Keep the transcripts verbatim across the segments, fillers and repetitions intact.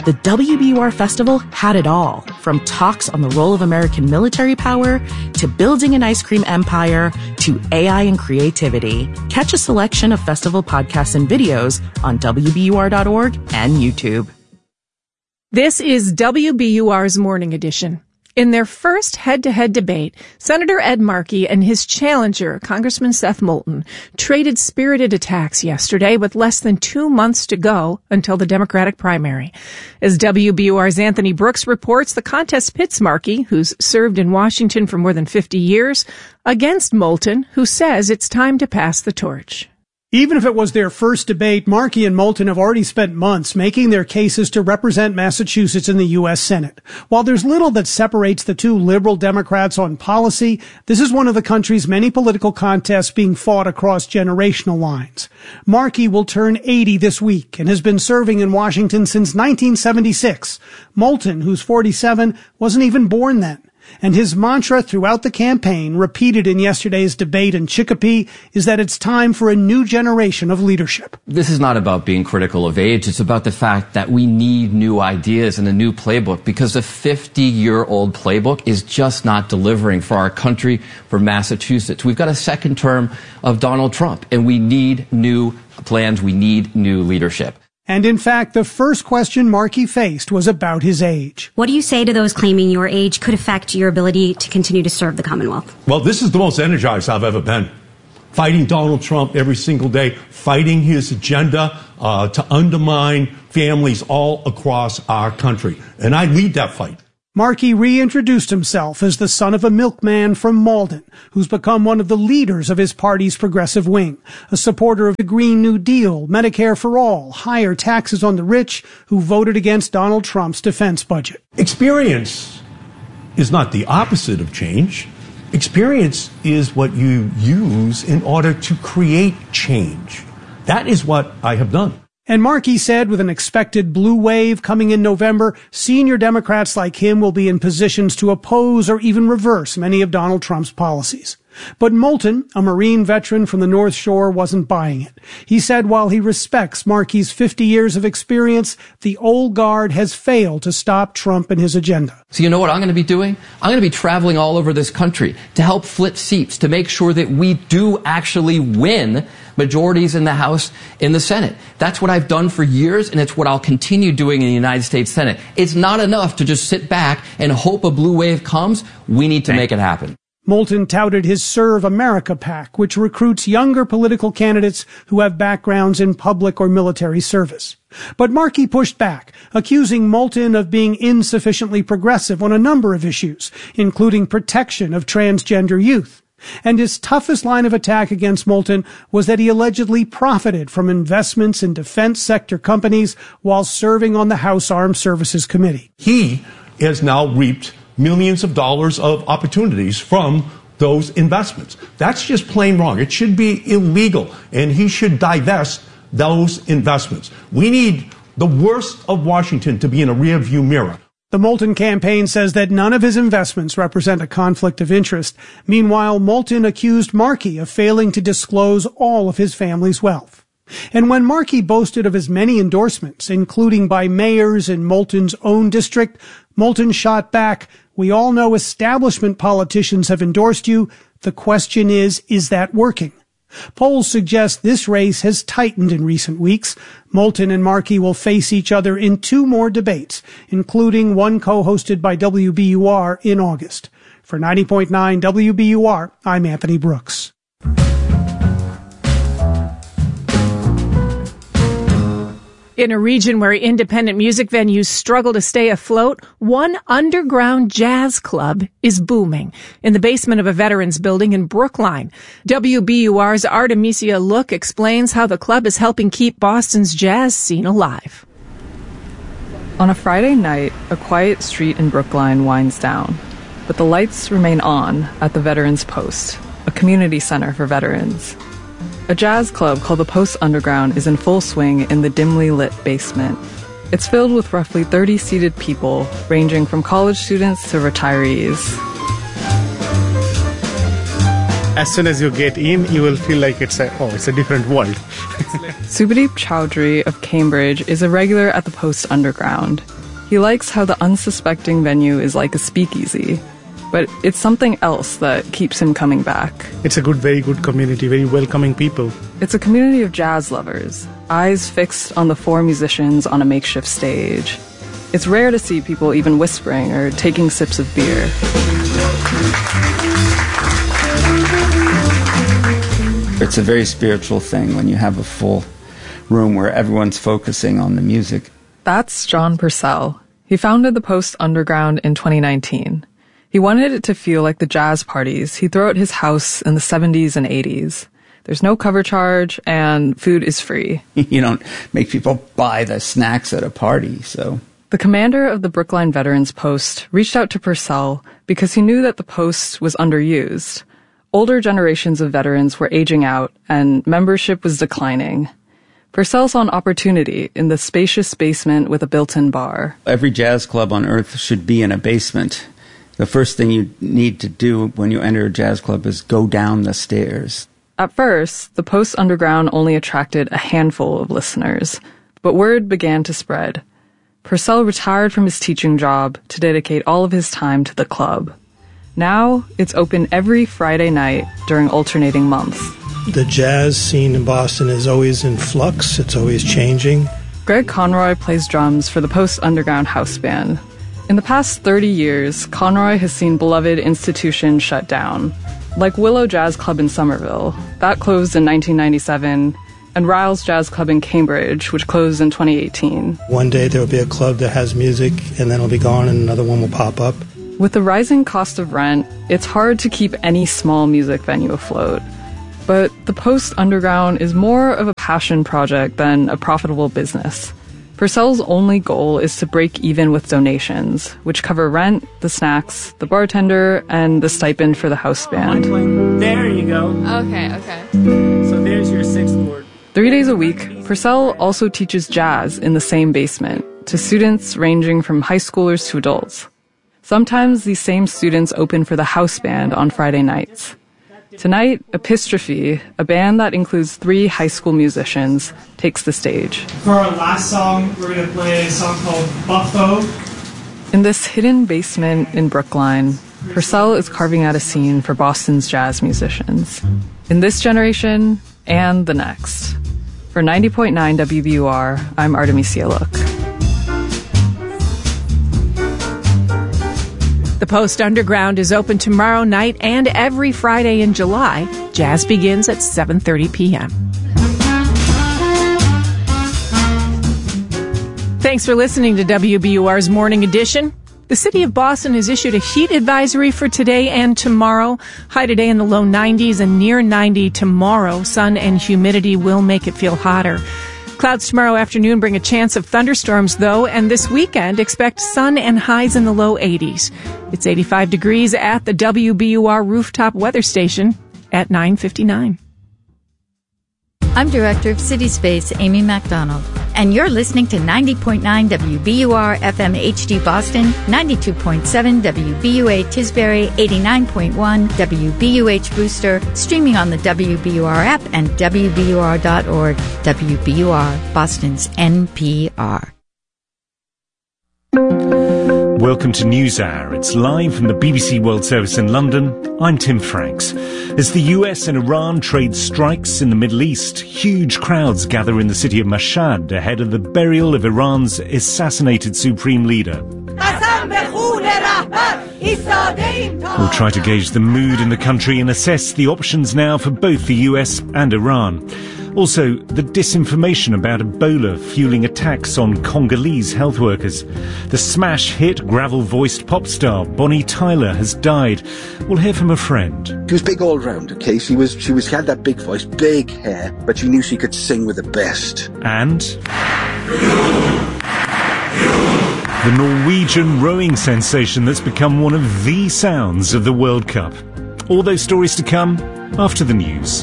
The W B U R Festival had it all, from talks on the role of American military power, to building an ice cream empire, to A I and creativity. Catch a selection of festival podcasts and videos on W B U R dot org and YouTube. This is W B U R's Morning Edition. In their first head-to-head debate, Senator Ed Markey and his challenger, Congressman Seth Moulton, traded spirited attacks yesterday with less than two months to go until the Democratic primary. As W B U R's Anthony Brooks reports, the contest pits Markey, who's served in Washington for more than fifty years, against Moulton, who says it's time to pass the torch. Even if it was their first debate, Markey and Moulton have already spent months making their cases to represent Massachusetts in the U S Senate. While there's little that separates the two liberal Democrats on policy, this is one of the country's many political contests being fought across generational lines. Markey will turn eighty this week and has been serving in Washington since nineteen seventy-six. Moulton, who's forty-seven, wasn't even born then. And his mantra throughout the campaign, repeated in yesterday's debate in Chicopee, is that it's time for a new generation of leadership. This is not about being critical of age. It's about the fact that we need new ideas and a new playbook, because the fifty-year-old playbook is just not delivering for our country, for Massachusetts. We've got a second term of Donald Trump, and we need new plans. We need new leadership. And in fact, the first question Markey faced was about his age. What do you say to those claiming your age could affect your ability to continue to serve the Commonwealth? Well, this is the most energized I've ever been. Fighting Donald Trump every single day, fighting his agenda uh, to undermine families all across our country. And I lead that fight. Markey reintroduced himself as the son of a milkman from Malden, who's become one of the leaders of his party's progressive wing, a supporter of the Green New Deal, Medicare for all, higher taxes on the rich, who voted against Donald Trump's defense budget. Experience is not the opposite of change. Experience is what you use in order to create change. That is what I have done. And Markey said with an expected blue wave coming in November, senior Democrats like him will be in positions to oppose or even reverse many of Donald Trump's policies. But Moulton, a Marine veteran from the North Shore, wasn't buying it. He said while he respects Markey's fifty years of experience, the old guard has failed to stop Trump and his agenda. So you know what I'm going to be doing? I'm going to be traveling all over this country to help flip seats, to make sure that we do actually win majorities in the House, in the Senate. That's what I've done for years, and it's what I'll continue doing in the United States Senate. It's not enough to just sit back and hope a blue wave comes. We need to make it happen. Moulton touted his Serve America PAC, which recruits younger political candidates who have backgrounds in public or military service. But Markey pushed back, accusing Moulton of being insufficiently progressive on a number of issues, including protection of transgender youth. And his toughest line of attack against Moulton was that he allegedly profited from investments in defense sector companies while serving on the House Armed Services Committee. He has now reaped millions of dollars of opportunities from those investments. That's just plain wrong. It should be illegal, and he should divest those investments. We need the worst of Washington to be in a rearview mirror. The Moulton campaign says that none of his investments represent a conflict of interest. Meanwhile, Moulton accused Markey of failing to disclose all of his family's wealth. And when Markey boasted of his many endorsements, including by mayors in Moulton's own district, Moulton shot back, "We all know establishment politicians have endorsed you. The question is, is that working?" Polls suggest this race has tightened in recent weeks. Moulton and Markey will face each other in two more debates, including one co-hosted by W B U R in August. For ninety point nine W B U R, I'm Anthony Brooks. In a region where independent music venues struggle to stay afloat, one underground jazz club is booming in the basement of a veterans building in Brookline. W B U R's Artemisia Look explains how the club is helping keep Boston's jazz scene alive. On a Friday night, a quiet street in Brookline winds down, but the lights remain on at the Veterans Post, a community center for veterans. A jazz club called the Post Underground is in full swing in the dimly lit basement. It's filled with roughly thirty seated people, ranging from college students to retirees. As soon as you get in, you will feel like it's a, oh, it's a different world. Subhadeep Chowdhury of Cambridge is a regular at the Post Underground. He likes how the unsuspecting venue is like a speakeasy, but it's something else that keeps him coming back. It's a good, very good community, very welcoming people. It's a community of jazz lovers, eyes fixed on the four musicians on a makeshift stage. It's rare to see people even whispering or taking sips of beer. It's a very spiritual thing when you have a full room where everyone's focusing on the music. That's John Purcell. He founded the Post Underground in twenty nineteen. He wanted it to feel like the jazz parties he threw at his house in the seventies and eighties. There's no cover charge, and food is free. You don't make people buy the snacks at a party, so... The commander of the Brookline Veterans Post reached out to Purcell because he knew that the post was underused. Older generations of veterans were aging out, and membership was declining. Purcell saw an opportunity in the spacious basement with a built-in bar. Every jazz club on earth should be in a basement. The first thing you need to do when you enter a jazz club is go down the stairs. At first, the Post Underground only attracted a handful of listeners, but word began to spread. Purcell retired from his teaching job to dedicate all of his time to the club. Now, it's open every Friday night during alternating months. The jazz scene in Boston is always in flux. It's always changing. Greg Conroy plays drums for the Post Underground House Band. In the past thirty years, Conroy has seen beloved institutions shut down, like Willow Jazz Club in Somerville. That closed in nineteen ninety-seven, and Riles Jazz Club in Cambridge, which closed in twenty eighteen. One day there will be a club that has music, and then it'll be gone, and another one will pop up. With the rising cost of rent, it's hard to keep any small music venue afloat. But the Post Underground is more of a passion project than a profitable business. Purcell's only goal is to break even with donations, which cover rent, the snacks, the bartender, and the stipend for the house band. There you go. Okay, okay. So there's your sixth chord. Three days a week, Purcell also teaches jazz in the same basement to students ranging from high schoolers to adults. Sometimes these same students open for the house band on Friday nights. Tonight, Epistrophe, a band that includes three high school musicians, takes the stage. For our last song, we're going to play a song called Buffo. In this hidden basement in Brookline, Purcell is carving out a scene for Boston's jazz musicians. In this generation, and the next. For ninety point nine W B U R, I'm Artemisia Look. The Post Underground is open tomorrow night and every Friday in July. Jazz begins at seven thirty p.m. Thanks for listening to W B U R's Morning Edition. The city of Boston has issued a heat advisory for today and tomorrow. High today in the low nineties and near ninety tomorrow. Sun and humidity will make it feel hotter. Clouds tomorrow afternoon bring a chance of thunderstorms, though, and this weekend expect sun and highs in the low eighties. It's eighty-five degrees at the W B U R rooftop weather station at nine fifty-nine. I'm Director of City Space, Amy MacDonald, and you're listening to ninety point nine W B U R F M H D Boston, ninety-two point seven W B U A Tisbury, eighty-nine point one W B U H Brewster, streaming on the W B U R app and W B U R dot org. W B U R, Boston's N P R. Welcome to NewsHour. It's live from the B B C World Service in London. I'm Tim Franks. As the U S and Iran trade strikes in the Middle East, huge crowds gather in the city of Mashhad ahead of the burial of Iran's assassinated supreme leader. We'll try to gauge the mood in the country and assess the options now for both the U S and Iran. Also, the disinformation about Ebola fueling attacks on Congolese health workers. The smash hit gravel-voiced pop star Bonnie Tyler has died. We'll hear from a friend. She was big all round, okay? She was, she was, she had that big voice, big hair, but she knew she could sing with the best. And the Norwegian rowing sensation that's become one of the sounds of the World Cup. All those stories to come after the news.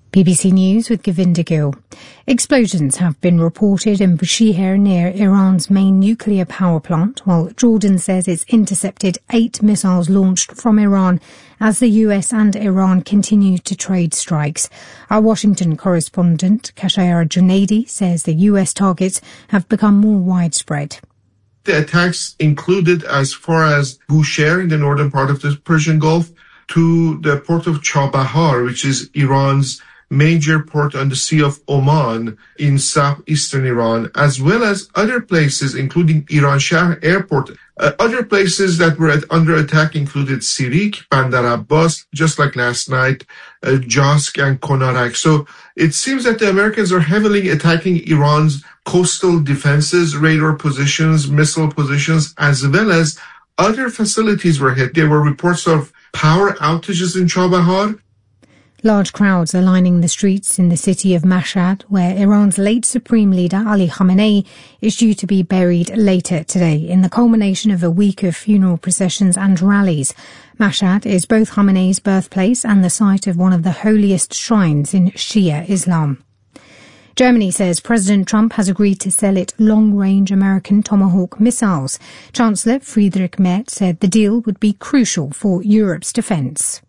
B B C News with Govinda Gill. Explosions have been reported in Bushehr near Iran's main nuclear power plant, while Jordan says it's intercepted eight missiles launched from Iran as the U S and Iran continue to trade strikes. Our Washington correspondent, Kashayar Junaidi, says the U S targets have become more widespread. The attacks included as far as Bushehr in the northern part of the Persian Gulf to the port of Chabahar, which is Iran's major port on the Sea of Oman in southeastern Iran, as well as other places, including Iran Shah Airport. Uh, other places that were at, under attack included Sirik, Bandar Abbas, just like last night, uh, Jask and Konarak. So it seems that the Americans are heavily attacking Iran's coastal defenses, radar positions, missile positions, as well as other facilities were hit. There were reports of power outages in Chabahar. Large crowds are lining the streets in the city of Mashhad, where Iran's late Supreme Leader Ali Khamenei is due to be buried later today, in the culmination of a week of funeral processions and rallies. Mashhad is both Khamenei's birthplace and the site of one of the holiest shrines in Shia Islam. Germany says President Trump has agreed to sell it long-range American Tomahawk missiles. Chancellor Friedrich Merz said the deal would be crucial for Europe's defence.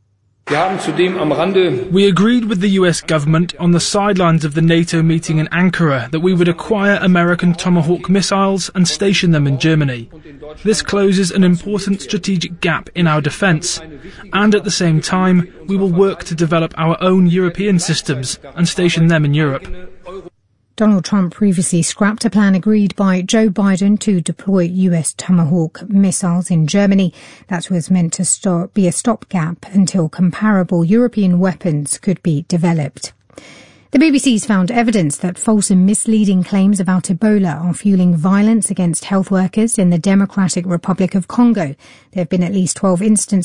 We agreed with the U S government on the sidelines of the NATO meeting in Ankara that we would acquire American Tomahawk missiles and station them in Germany. This closes an important strategic gap in our defence, and at the same time we will work to develop our own European systems and station them in Europe. Donald Trump previously scrapped a plan agreed by Joe Biden to deploy U S Tomahawk missiles in Germany. That was meant to stop, be a stopgap until comparable European weapons could be developed. The B B C's found evidence that false and misleading claims about Ebola are fueling violence against health workers in the Democratic Republic of Congo. There have been at least twelve instances